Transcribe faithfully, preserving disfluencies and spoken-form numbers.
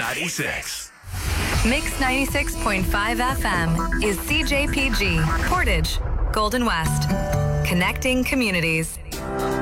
ninety-six. Mix ninety-six point five F M is C J P G, Portage, Golden West. Connecting communities.